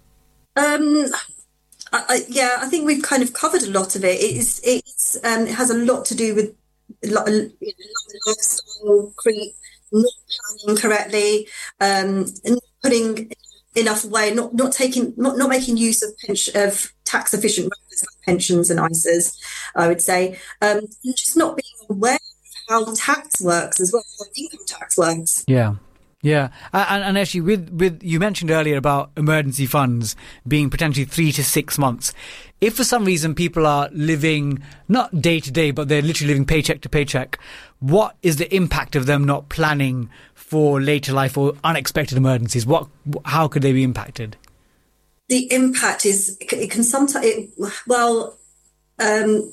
Um, I, I, yeah, I think we've kind of covered a lot of it. It's it's um, it has a lot to do with lo- you know, lifestyle creep, not planning correctly, um, and not putting enough away, not not taking, not, not making use of pension, of tax efficient methods like pensions and I S As. I would say, um, and just not being aware of how tax works as well, how income tax works. Yeah. Yeah, and, and actually, with, with you mentioned earlier about emergency funds being potentially three to six months. If for some reason people are living not day to day, but they're literally living paycheck to paycheck, what is the impact of them not planning for later life or unexpected emergencies? What, how could they be impacted? The impact is it can sometimes it, well. Um,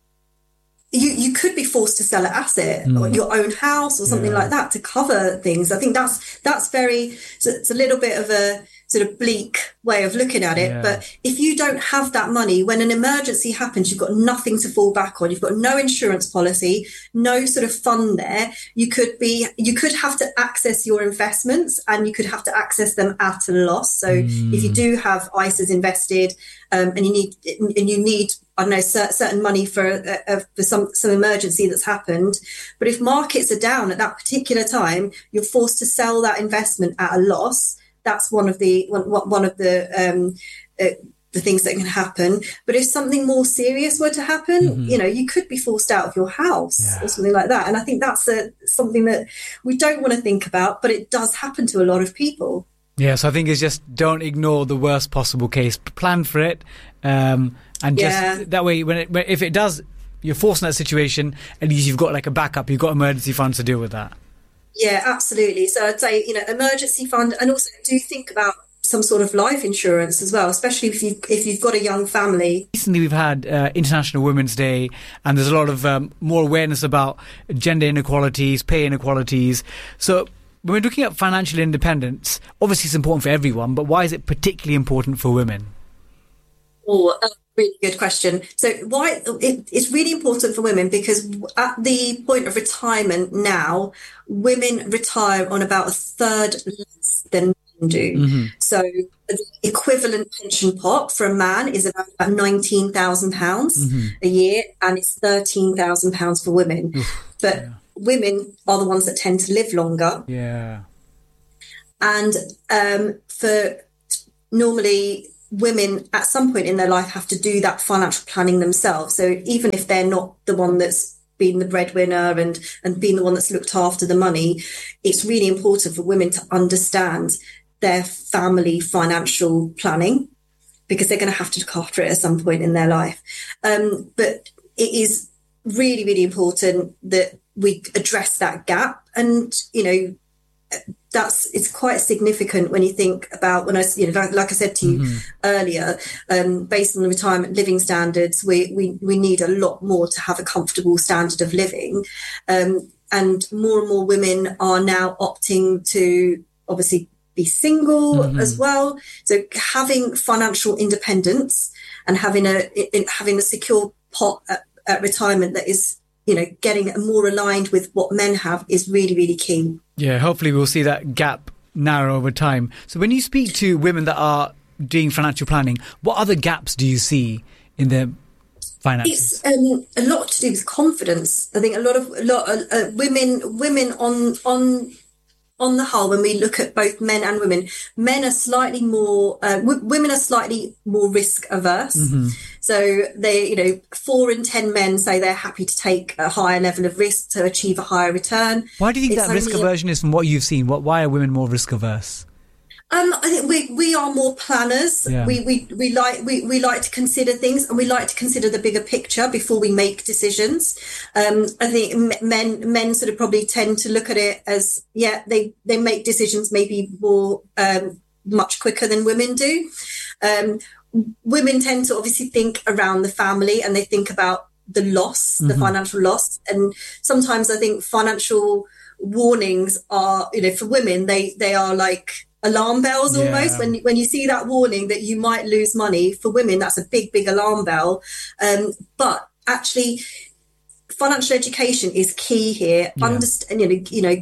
You you could be forced to sell an asset Mm. or your own house or something Yeah. like that to cover things. I think that's that's very so it's a little bit of a sort of bleak way of looking at it. Yeah. But if you don't have that money, when an emergency happens, you've got nothing to fall back on. You've got no insurance policy, no sort of fund there. You could be you could have to access your investments, and you could have to access them at a loss. So Mm. if you do have I S As invested, um, and you need and you need I don't know, cer- certain money for uh, uh, for some, some emergency that's happened. But if markets are down at that particular time, you're forced to sell that investment at a loss. That's one of the one, one of the um, uh, the things that can happen. But if something more serious were to happen, Mm-hmm. you know, you could be forced out of your house or something like that. And I think that's a, something that we don't want to think about, but it does happen to a lot of people. Yeah, so I think it's just don't ignore the worst possible case. Plan for it, um, and just Yeah. that way, when, it, when if it does, you're forced in that situation. At least you've got like a backup. You've got emergency funds to deal with that. Yeah, absolutely. So I'd say, you know, emergency fund, and also do think about some sort of life insurance as well, especially if you if you've got a young family. Recently, we've had uh, International Women's Day, and there's a lot of um, more awareness about gender inequalities, pay inequalities. So when we're looking at financial independence, obviously it's important for everyone, but why is it particularly important for women? Oh, a really good question. So why it, it's really important for women because at the point of retirement now, women retire on about a third less than men do. Mm-hmm. So the equivalent pension pot for a man is about, about nineteen thousand pounds Mm-hmm. a year, and it's thirteen thousand pounds for women. But yeah. women are the ones that tend to live longer. Yeah. And um, for normally women at some point in their life have to do that financial planning themselves. So even if they're not the one that's been the breadwinner and, and being the one that's looked after the money, it's really important for women to understand their family financial planning because they're going to have to look after it at some point in their life. Um, but it is really, really important that we address that gap. And, you know, that's it's quite significant when you think about when I you know like, like I said to you Mm-hmm. earlier, um, based on the retirement living standards, we, we we need a lot more to have a comfortable standard of living, um, and more and more women are now opting to obviously be single Mhm. as well. So having financial independence and having a in, having a secure pot at, at retirement that is you know getting more aligned with what men have is really really key. Yeah, hopefully we'll see that gap narrow over time. So when you speak to women that are doing financial planning, what other gaps do you see in their finances? It's um, a lot to do with confidence. I think a lot of a lot of, uh, women women on on on the whole, when we look at both men and women, men are slightly more uh, w- women are slightly more risk averse. Mm-hmm. So they, you know, four in ten men say they're happy to take a higher level of risk to achieve a higher return. Why do you think It's that risk only a- aversion is from what you've seen? What? Why are women more risk averse? Um, I think we we are more planners. Yeah. We, we we like we, we like to consider things, and we like to consider the bigger picture before we make decisions. Um, I think m- men men sort of probably tend to look at it as yeah they they make decisions maybe more um, much quicker than women do. Um, women tend to obviously think around the family, and they think about the loss, the Mhm. financial loss, and sometimes I think financial warnings are you know for women they they are like alarm bells almost. Yeah. when when you see that warning that you might lose money. For women that's a big big alarm bell, um but actually financial education is key here. Yeah. Understand you know you know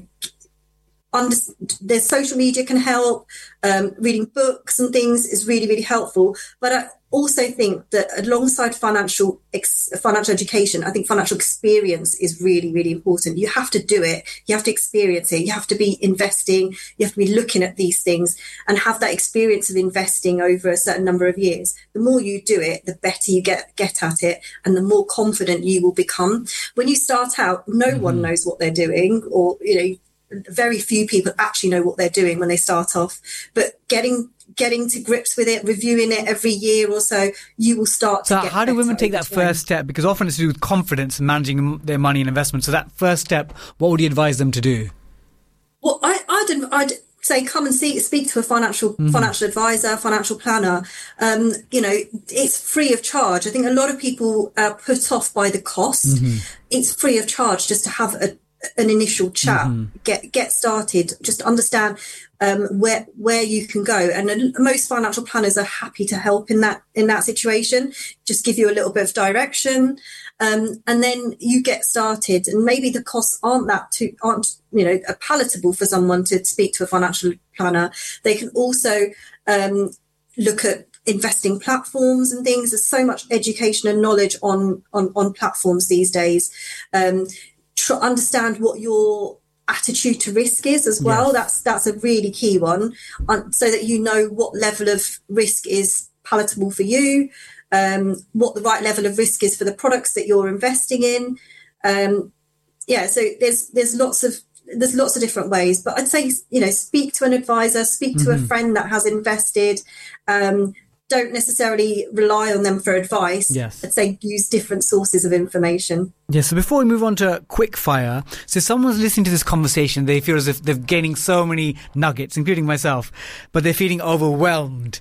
under, there's social media can help, um reading books and things is really really helpful, but I also think that alongside financial ex, financial education, I think financial experience is really really important. You have to do it, you have to experience it, you have to be investing, you have to be looking at these things and have that experience of investing over a certain number of years. The more you do it, the better you get get at it, and the more confident you will become. When you start out, no mm-hmm. one knows what they're doing, or you know very few people actually know what they're doing when they start off, but getting getting to grips with it, reviewing it every year or so, you will start So to get how do better women take over that time. first step? Because often it's to do with confidence and managing their money and investment. So that first step, what would you advise them to do? Well, I, I'd, I'd say come and see, speak to a financial Mhm. financial advisor, financial planner. Um, you know, it's free of charge. I think a lot of people are put off by the cost. Mhm. It's free of charge just to have a, an initial chat, Mhm. get get started, just understand um, where where you can go. And uh, most financial planners are happy to help in that in that situation. Just give you a little bit of direction, um, and then you get started. And maybe the costs aren't that too aren't you know palatable for someone to speak to a financial planner. They can also um, look at investing platforms and things. There's so much education and knowledge on on, on platforms these days. Um, tr- understand what your attitude to risk is as well. Yes. That's that's a really key one, um, so that you know what level of risk is palatable for you, um, what the right level of risk is for the products that you're investing in. Um, yeah, so there's there's lots of there's lots of different ways, but I'd say you know speak to an advisor, speak to Mhm. a friend that has invested. Um, don't necessarily rely on them for advice. Yes. I'd say use different sources of information. Yeah, so before we move on to quick fire, so if someone's listening to this conversation, they feel as if they're gaining so many nuggets, including myself, but they're feeling overwhelmed.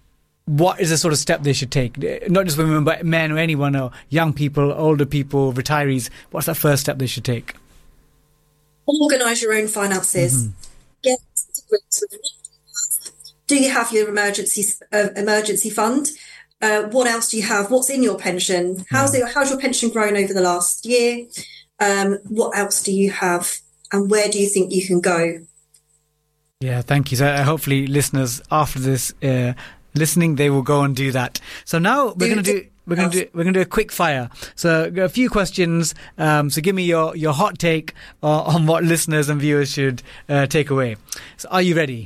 What is the sort of step they should take? Not just women, but men or anyone, or young people, older people, retirees. What's that first step they should take? Organise your own finances. Mhm. Get to grips with, do you have your emergency uh, emergency fund? Uh, what else do you have? What's in your pension? How's it, how's your pension grown over the last year? Um, what else do you have? And where do you think you can go? Yeah, thank you. So uh, hopefully listeners after this uh, listening, they will go and do that. So now we're going to do we're going to do we're going to do a quick fire. So a few questions. Um, so give me your your hot take uh, on what listeners and viewers should uh, take away. So are you ready?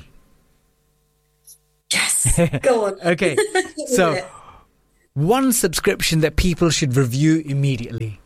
Yes. Go on. Okay. So one subscription that people should review immediately.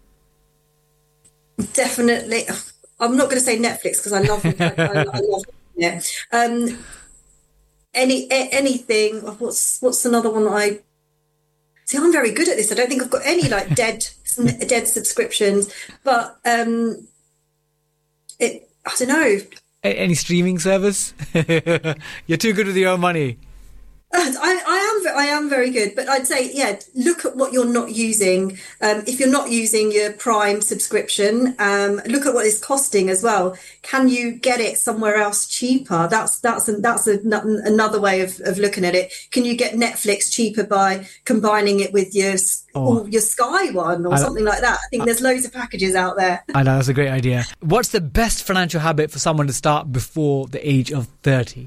Definitely. I'm not going to say Netflix because I love it. I, I, I love it. Um, any a, anything. What's what's another one that I see? I'm very good at this. I don't think I've got any like dead dead subscriptions, but um, it. I don't know. A- any streaming service? You're too good with your own money. I, I am I am very good, but I'd say, yeah, look at what you're not using. Um, if you're not using your Prime subscription, um, look at what it's costing as well. Can you get it somewhere else cheaper? That's that's a, that's a, another way of, of looking at it. Can you get Netflix cheaper by combining it with your oh. or your Sky one or I, something like that? I think I, there's loads of packages out there. I know, that's a great idea. What's the best financial habit for someone to start before the age of thirty?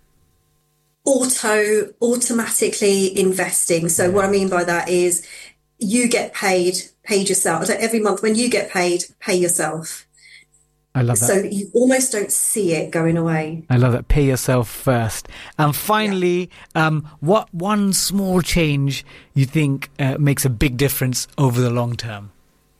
Auto, automatically investing. So what I mean by that is you get paid, paid yourself. So every month when you get paid, pay yourself. I love that. So you almost don't see it going away. I love that. Pay yourself first. And finally, yeah. um, what one small change you think uh, makes a big difference over the long term?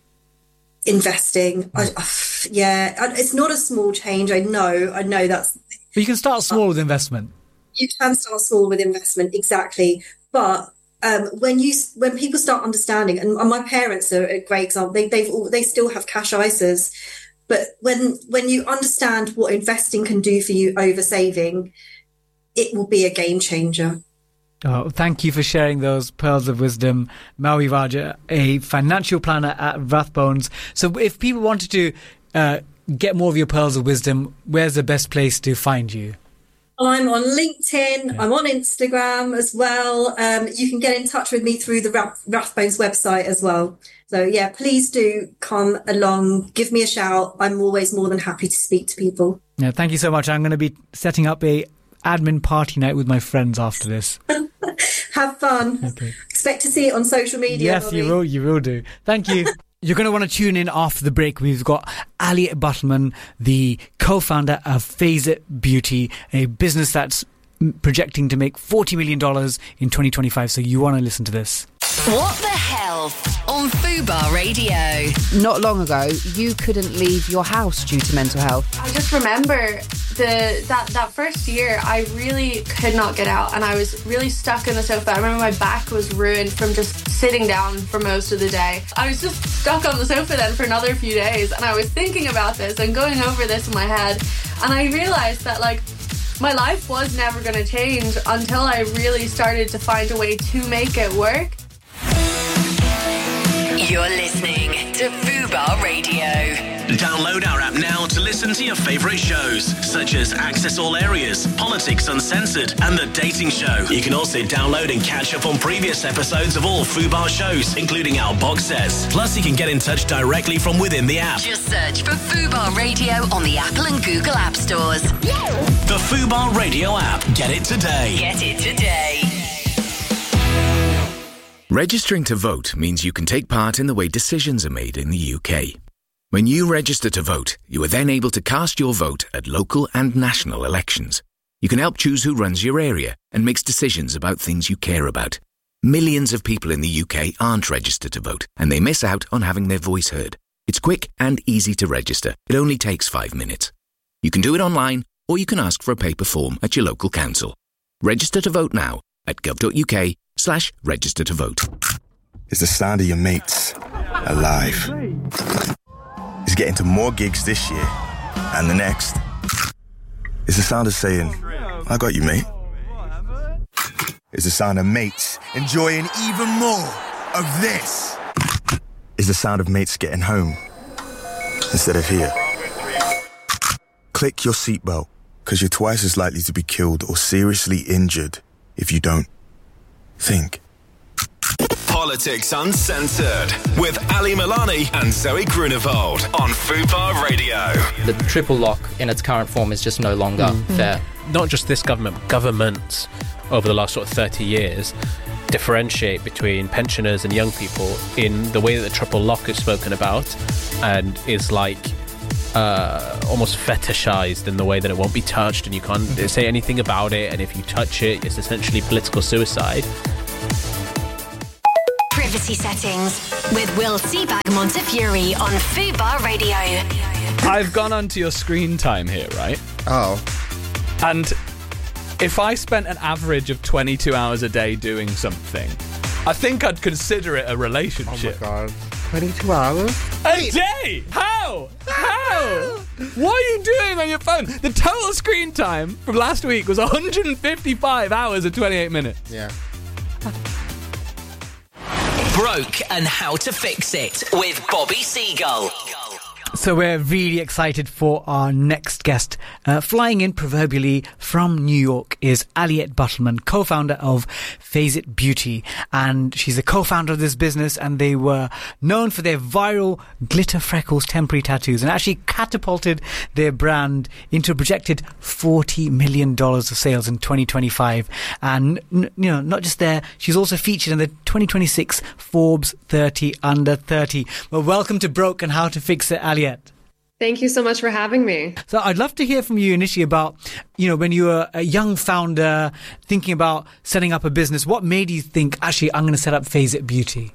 Investing. I, I, yeah, it's not a small change. I know. I know that's... But you can start small uh, with investment. You can start small with investment, exactly. But um, when you when people start understanding, and my parents are a great example. They they've all, they still have cash I S As, but when when you understand what investing can do for you over saving, it will be a game changer. Oh, thank you for sharing those pearls of wisdom, Maui Raja, a financial planner at Rathbones. So, if people wanted to uh, get more of your pearls of wisdom, where's the best place to find you? I'm on LinkedIn. Yeah. I'm on Instagram as well. Um, you can get in touch with me through the Rath- Rathbones website as well. So, yeah, please do come along. Give me a shout. I'm always more than happy to speak to people. Yeah, thank you so much. I'm going to be setting up a admin party night with my friends after this. Have fun. Okay. Expect to see it on social media. Yes, Bobby. you will. You will do. Thank you. You're going to want to tune in after the break. We've got Ali Buttelman, the co-founder of Phase It Beauty, a business that's projecting to make forty million dollars in twenty twenty-five. So you want to listen to this. What the Health on Fubar Radio. Not long ago, you couldn't leave your house due to mental health. I just remember the that, that first year, I really could not get out and I was really stuck in the sofa. I remember my back was ruined from just sitting down for most of the day. I was just stuck on the sofa then for another few days and I was thinking about this and going over this in my head, and I realised that, like, my life was never going to change until I really started to find a way to make it work. You're listening to Fubar Radio. Download our app now to listen to your favourite shows, such as Access All Areas, Politics Uncensored, and The Dating Show. You can also download and catch up on previous episodes of all Fubar shows, including our box sets. Plus, you can get in touch directly from within the app. Just search for Fubar Radio on the Apple and Google App Stores. The Fubar Radio app. Get it today. Get it today. Registering to vote means you can take part in the way decisions are made in the U K. When you register to vote, you are then able to cast your vote at local and national elections. You can help choose who runs your area and makes decisions about things you care about. Millions of people in the U K aren't registered to vote, and they miss out on having their voice heard. It's quick and easy to register. It only takes five minutes. You can do it online, or you can ask for a paper form at your local council. Register to vote now at gov.uk slash register to vote. It's the sound of your mates alive. It's getting to more gigs this year and the next. It's the sound of saying, I got you, mate. It's the sound of mates enjoying even more of this. It's the sound of mates getting home instead of here. Click your seatbelt, because you're twice as likely to be killed or seriously injured if you don't. Think. Politics Uncensored with Ali Milani and Zoe Grunewald on Fubar Radio. The triple lock in its current form is just no longer mm. fair. Not just this government, governments over the last sort of thirty years differentiate between pensioners and young people in the way that the triple lock is spoken about and is like uh, almost fetishized in the way that it won't be touched and you can't mm-hmm. say anything about it, and if you touch it, it's essentially political suicide. Privacy Settings with Will Seabag Montefiore on Fubar Radio. I've gone onto your screen time here, right? Oh. And if I spent an average of twenty-two hours a day doing something, I think I'd consider it a relationship. Oh my god. twenty-two hours? A day? How? How? What are you doing on your phone? The total screen time from last week was one hundred fifty-five hours and twenty-eight minutes. Yeah. Broke and How to Fix It with Bobby Seagull. So we're really excited for our next guest. Uh, flying in proverbially from New York is Aliette Buttelman, co-founder of Phase It Beauty. And she's a co-founder of this business, and they were known for their viral glitter freckles temporary tattoos and actually catapulted their brand into a projected forty million dollars of sales in twenty twenty-five. And, you know, not just there, she's also featured in the twenty twenty-six Forbes thirty under thirty. Well, welcome to Broke and How to Fix It, Aliette. Thank you so much for having me. So I'd love to hear from you initially about, you know, when you were a young founder thinking about setting up a business, what made you think, actually, I'm going to set up Phase It Beauty?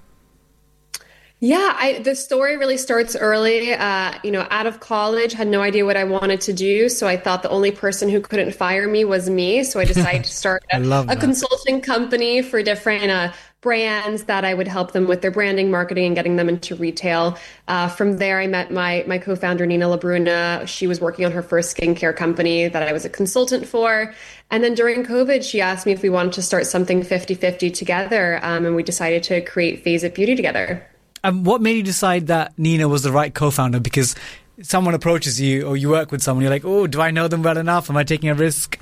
Yeah, I, the story really starts early. Uh, you know, out of college, had no idea what I wanted to do. So I thought the only person who couldn't fire me was me. So I decided to start a, a consulting company for different uh, brands that I would help them with their branding, marketing, and getting them into retail. Uh, from there, I met my my co-founder, Nina Labruna. She was working on her first skincare company that I was a consultant for. And then during COVID, she asked me if we wanted to start something fifty-fifty together. Um, and we decided to create Phase It Beauty together. And um, what made you decide that Nina was the right co-founder? Because someone approaches you or you work with someone, you're like, oh, do I know them well enough? Am I taking a risk?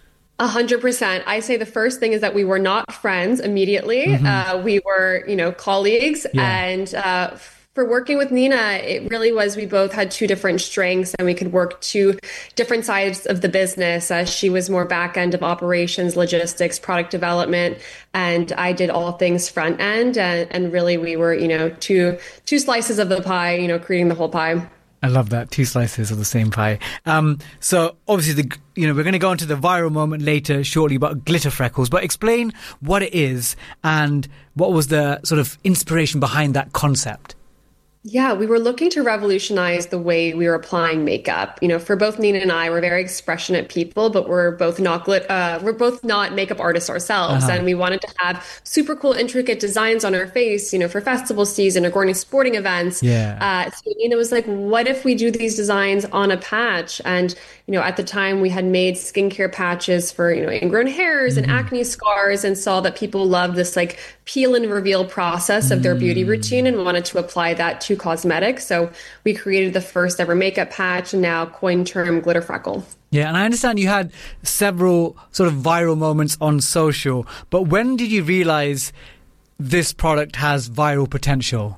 A hundred percent. I say the first thing is that we were not friends immediately. Mm-hmm. Uh, we were, you know, colleagues. Yeah. And uh, for working with Nina, it really was, we both had two different strengths and we could work two different sides of the business. Uh, she was more back end of operations, logistics, product development, and I did all things front end. And, and really we were, you know, two two slices of the pie, you know, creating the whole pie. I love that. Two slices of the same pie. Um, so obviously, the you know, we're going to go into the viral moment later shortly about glitter freckles, but explain what it is and what was the sort of inspiration behind that concept. Yeah, we were looking to revolutionize the way we were applying makeup. You know, for both Nina and I, we're very expressionate people, but we're both not glit- uh, we're both not makeup artists ourselves, uh-huh. and we wanted to have super cool, intricate designs on our face. You know, for festival season or going to sporting events. Yeah. Uh, so Nina was like, "What if we do these designs on a patch?" And you know, at the time, we had made skincare patches for you know ingrown hairs mm-hmm. and acne scars, and saw that people loved this like peel and reveal process of their mm. beauty routine, and wanted to apply that to cosmetics. So we created the first ever makeup patch, and now coined term glitter freckle. Yeah, and I understand you had several sort of viral moments on social, but when did you realize this product has viral potential?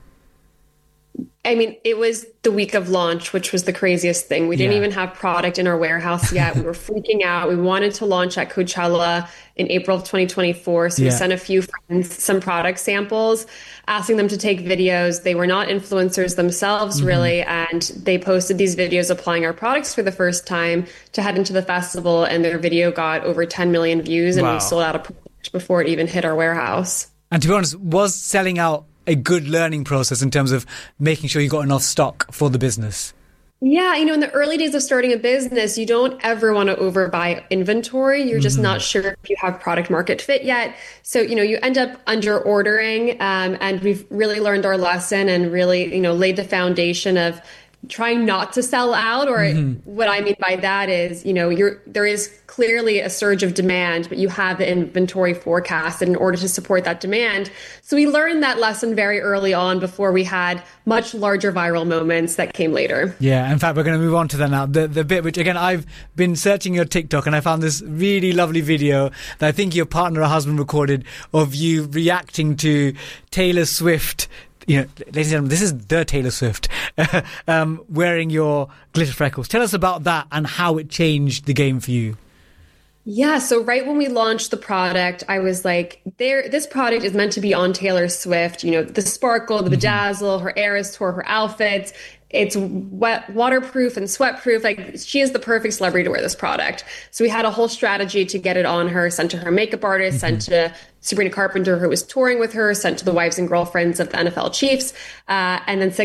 I mean, it was the week of launch, which was the craziest thing. We didn't yeah. even have product in our warehouse yet. We were freaking out. We wanted to launch at Coachella in April of twenty twenty-four. So yeah. we sent a few friends some product samples, asking them to take videos. They were not influencers themselves, mm-hmm. really. And they posted these videos applying our products for the first time to head into the festival. And their video got over ten million views, and wow. we sold out a product before it even hit our warehouse. And to be honest, was selling out a good learning process in terms of making sure you got enough stock for the business? Yeah, you know, in the early days of starting a business, you don't ever want to overbuy inventory. You're just mm-hmm. not sure if you have product market fit yet. So, you know, you end up under ordering, um, and we've really learned our lesson and really, you know, laid the foundation of trying not to sell out, or Mhm. what I mean by that is, you know, you're there is clearly a surge of demand, but you have the inventory forecasted in order to support that demand. So we learned that lesson very early on before we had much larger viral moments that came later. Yeah, in fact, we're going to move on to that now. The the bit which, again, I've been searching your TikTok and I found this really lovely video that I think your partner or husband recorded of you reacting to Taylor Swift. You know, ladies and gentlemen, this is the Taylor Swift um, wearing your glitter freckles. Tell us about that and how it changed the game for you. Yeah, so right when we launched the product, I was like, there this product is meant to be on Taylor Swift, you know, the sparkle, the bedazzle, her Eras tour, her outfits. It's wet, waterproof and sweatproof. Like, she is the perfect celebrity to wear this product. So we had a whole strategy to get it on her, sent to her makeup artist, sent to Sabrina Carpenter, who was touring with her, sent to the wives and girlfriends of the N F L Chiefs. Uh, and then six